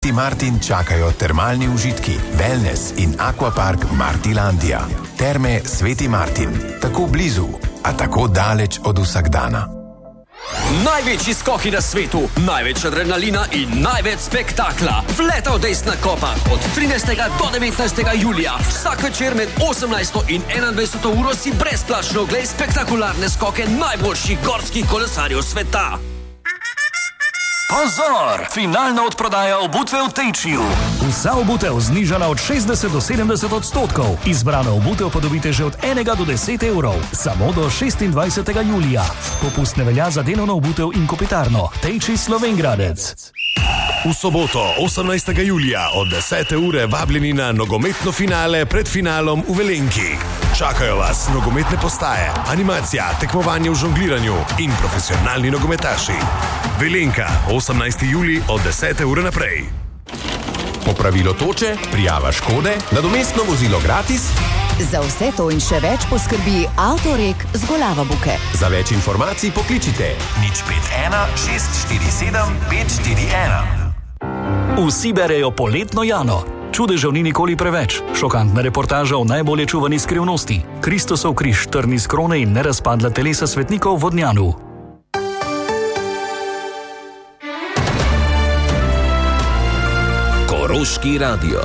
Sveti Martin čakajo termalni užitki, wellness in akvapark Martilandija. Terme Sveti Martin, tako blizu, a tako daleč od vsakdana. Največji skoki na svetu, največ adrenalina in največ spektakla. Vleta v Dejst na Kopah od 13. do 19. julija. Vsak večer med 18. in 21. uro si brezplačno oglej spektakularne skoke najboljših gorskih kolesarjev sveta. Pozor! Finalna odprodaja obutve v Tejčiju. Vsa obutev znižana od 60 do 70%. Izbrana obutev pa dobite že od 1 do 10 evrov. Samo do 26. julija. Popust ne velja za delovno obutev in kopitarno. Tejči Slovenjgradec. V soboto, 18. julija od 10. ure vabljeni na nogometno finale pred finalom v Velenki. Čakajo vas nogometne postaje, animacija, tekmovanje v žongliranju in profesionalni nogometaši. Velenka, 18. julij od 10. ure naprej. Popravilo toče, prijava škode, nadomestno vozilo gratis. Za vse to in še več poskrbi Avtorek z Golava Buke. Za več informacij pokličite 051 647 541. Vsi berejo Poletno Jano. Čudežev ni nikoli preveč. Šokantna reportaža o najbolje čuvani skrivnosti. Kristosov križ, trn iz krone in nerazpadla telesa svetnikov v Vodnjanu. Koroški radio.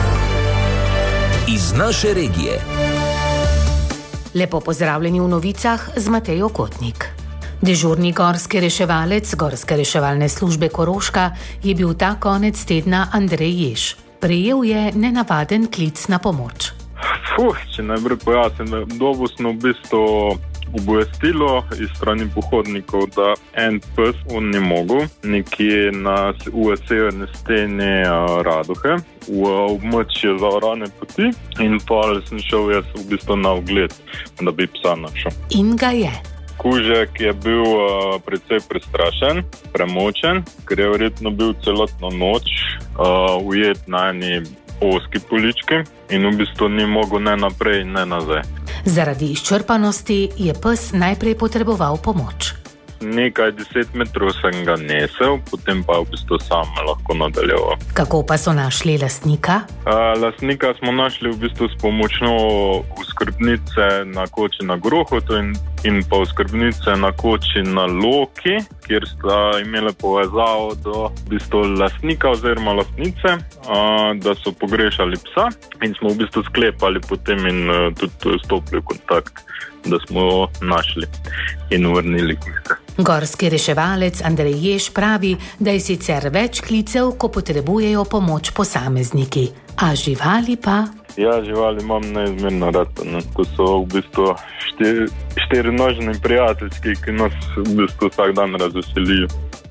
Iz naše regije. Lepo pozdravljeni v novicah z Matejo Kotnik. Dežurni gorski reševalec Gorske reševalne službe Koroška je bil ta konec tedna Andrej Jež. Prejel je nenavaden klic na pomoč. Če najprej pojasnim, da dobil sem v bistvu obvestilo iz strani pohodnikov, da en pes on ni mogel nekje v severni steni Radohe v območje zavarane poti in pa sem šel jaz v bistvu na ogled, da bi psa našel. In ga je. Kužek je bil precej prestrašen, premočen, ker je verjetno bil celotno noč ujet na eni ozki polički in v bistvu ni mogel ne naprej, ne nazaj. Zaradi izčrpanosti je pes najprej potreboval pomoč. Nekaj 10 metrov sem ga nesel, potem pa v bistvu sam lahko nadaljeval. Kako pa so našli lastnika? Lastnika smo našli v bistvu s pomočjo oskrbnice na koči na Grohotu in pa oskrbnice na koči na Loki, kjer sta imele povezavo do v bistvu lastnika oziroma lastnice, da so pogrešali psa in smo v bistvu sklepali potem in tudi stopili v kontakt, da smo jo našli in vrnili k njih. Gorski reševalec Andrej Jež pravi, da je sicer več klicev, ko potrebujejo pomoč posamezniki. A živali pa? Ja, živali imam neizmerno rad. To so v bistvu štirinožni prijateljski, ki nas v bistvu vsak dan razveselijo.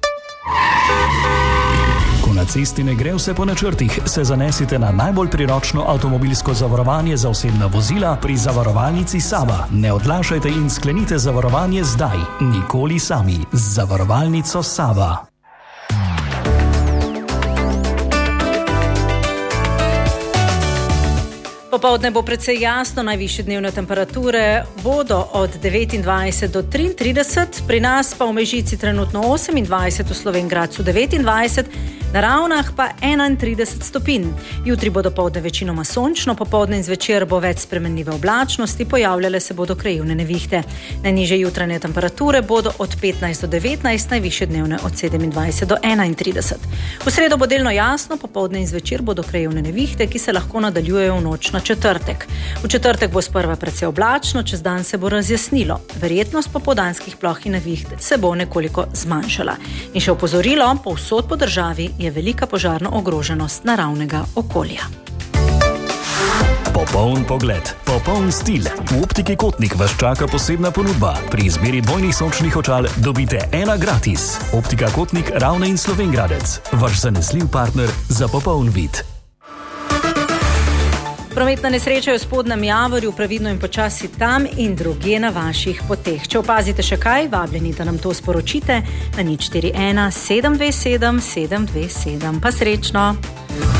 Na cesti ne gre vse po načrtih, se zanesite na najbolj priročno avtomobilsko zavarovanje za osebna vozila pri zavarovalnici Sava. Ne odlašajte in sklenite zavarovanje zdaj, nikoli sami. Z zavarovalnico Sava. Popoldne bo precej jasno, najvišje dnevne temperature bodo od 29 do 33, pri nas pa v Mežici trenutno 28, v Slovenjgradcu 29, na Ravnah pa 31 stopinj. Jutri bo dopoldne večinoma sončno, popoldne in zvečer bo več spremenljive oblačnosti, pojavljale se bodo krajevne nevihte. Najnižje jutranje temperature bodo od 15 do 19, najvišje dnevne od 27 do 31. V sredo bo delno jasno, popoldne in zvečer bodo krajevne nevihte, ki se lahko nadaljujejo v noč na četrtek. V četrtek bo sprva precej oblačno, čez dan se bo razjasnilo. Verjetnost popoldanskih ploh in neviht se bo nekoliko zmanjšala. In še opozorilo, povsod po državi je velika požarna ogroženost naravnega okolja. Popoln pogled, popoln stil. V Optiki Kotnik vas čaka posebna ponudba. Pri izbiri dvojnih sončnih očal dobite ena gratis. Optika Kotnik, Ravne in Slovenjgradec. Vaš zanesljiv partner za popoln vid. Prometna nesreča je v Spodnjem Javorju, previdno in počasi tam in drugje na vaših poteh. Če opazite še kaj, vabljeni, da nam to sporočite na 041 727 727. Pa srečno!